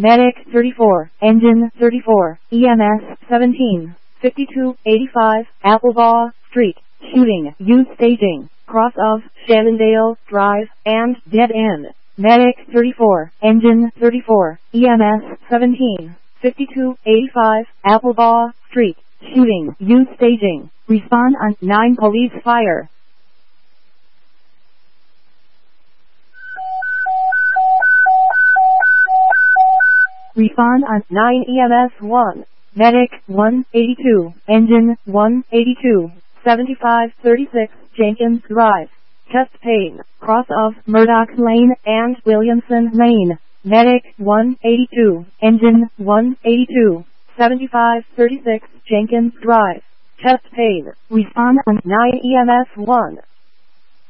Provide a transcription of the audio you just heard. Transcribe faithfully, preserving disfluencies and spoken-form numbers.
Medic thirty-four, Engine thirty-four, E M S seventeen, fifty-two eighty-five, Applebaugh Street, shooting, use staging, cross of Shannondale Drive, and dead end. Medic thirty-four, Engine thirty-four, E M S seventeen, fifty-two eighty-five, Applebaugh Street, shooting, use staging, respond on nine police fire. Respond on nine E M S one. Medic one eighty-two, Engine one eighty-two, seventy-five thirty-six, Jenkins Drive, chest pain, cross of Murdoch Lane and Williamson Lane. Medic one eighty-two, Engine one eighty-two, seventy-five thirty-six, Jenkins Drive, chest pain. Respond on nine E M S one.